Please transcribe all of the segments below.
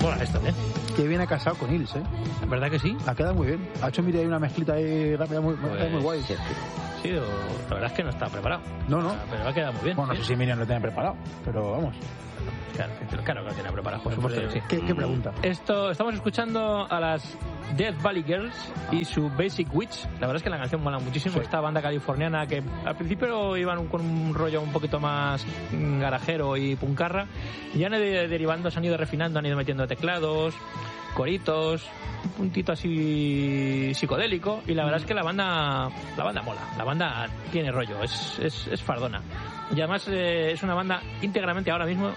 Mola esto, Que viene casado con Hills, La verdad que sí. Ha quedado muy bien. Ha hecho, mira, ahí una mezclita ahí rápida muy guay. Sí, la verdad es que no está preparado. No. Pero ha quedado muy bien. Bueno, no sé si Miriam lo tiene preparado, pero vamos. Claro que lo tiene preparado. Por supuesto. Sí. ¿Qué pregunta? Estamos escuchando a las Death Valley Girls y su Basic Witch. La verdad es que la canción mola muchísimo. Sí. Esta banda californiana que al principio iban con un rollo un poquito más garajero y puncarra, y han ido derivando, se han ido refinando, han ido metiendo teclados, coritos, un puntito así psicodélico, y la verdad es que la banda mola, la banda tiene rollo, es fardona, y además es una banda íntegramente ahora mismo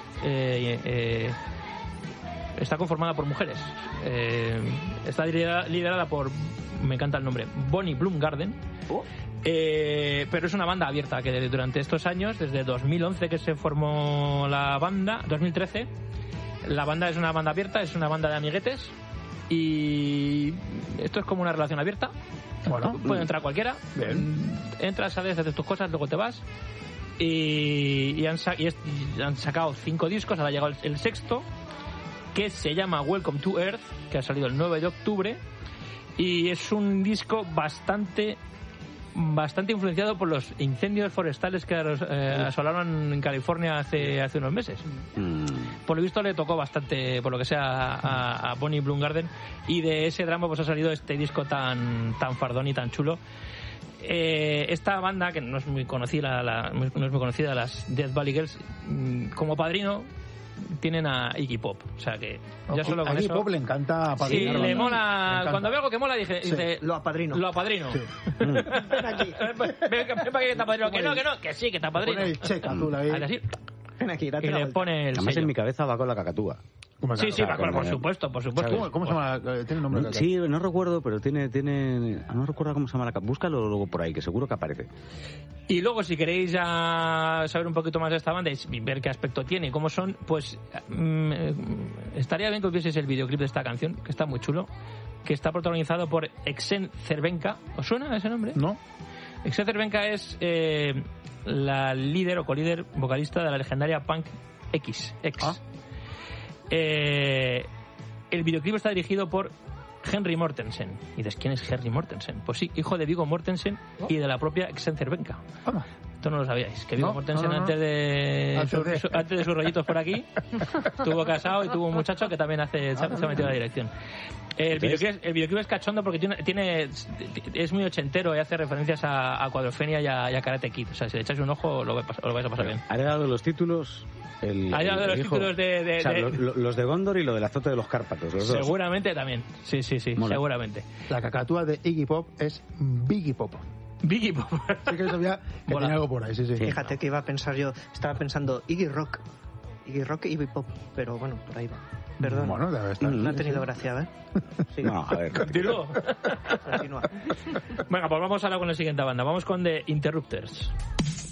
está conformada por mujeres, está liderada por, me encanta el nombre, Bonnie Bloomgarden. Pero es una banda abierta que durante estos años, desde 2011 que se formó la banda, 2013, la banda es una banda abierta, es una banda de amiguetes, y esto es como una relación abierta. Bueno, puede entrar cualquiera. Bien. Entras, sales, haces tus cosas, luego te vas. Y han sacado 5 discos, ahora ha llegado el sexto, que se llama Welcome to Earth, que ha salido el 9 de octubre, y es un disco bastante influenciado por los incendios forestales que asolaron en California hace unos meses. Por lo visto le tocó bastante, por lo que sea, a Bonnie Bloomgarden, y de ese drama pues ha salido este disco tan fardón y tan chulo. Esta banda, que no es muy conocida, las Death Valley Girls, como padrino tienen a Iggy Pop, o sea que ya solo con a Iggy eso. Pop le encanta padrinar. Sí, le mola. Cuando veo algo que mola, dice, lo apadrino. Sí. Ven aquí. Ven para que te apadrino. Que sí, que te apadrino. Pone el cheque azul ahí. Así. Ven aquí, y le pone el Además sello. En mi cabeza va con la cacatúa. Sí, por supuesto. ¿Cómo se llama? ¿Tiene nombre? Sí, no recuerdo, pero tiene... No recuerdo cómo se llama la cacatúa. Búscalo luego por ahí, que seguro que aparece. Y luego, si queréis ya saber un poquito más de esta banda y ver qué aspecto tiene y cómo son, pues estaría bien que vieseis el videoclip de esta canción, que está muy chulo, que está protagonizado por Exen Cervenka. ¿Os suena ese nombre? No. Exen Cervenka es la líder o colíder vocalista de la legendaria punk X. El videoclip está dirigido por Henry Mortensen. ¿Y dices quién es Henry Mortensen? Pues sí, hijo de Viggo Mortensen y de la propia Exen Cervenka. Esto no lo sabíais, que Viggo Mortensen antes de sus rollitos por aquí estuvo casado y tuvo un muchacho que también se ha metido a la dirección. El videoclip es cachondo porque es muy ochentero y hace referencias a Cuadrofenia y a Karate Kid. O sea, si le echáis un ojo lo vais a pasar bien. Ha dado los títulos... títulos los de Gondor y lo del azote de los Cárpatos. Los seguramente también. Sí, mola. Seguramente. La cacatúa de Iggy Pop es Biggie Pop. Biggie Pop. Sí que sabía que tenía algo por ahí, sí. Fíjate que estaba pensando Iggy Rock y Iggy Pop, pero bueno, por ahí va. Perdón. Bueno, debe estar. No ha tenido gracia, ¿eh? Sí. No, a ver. Continúa. Continúa. Venga, pues vamos ahora con la siguiente banda. Vamos con The Interrupters.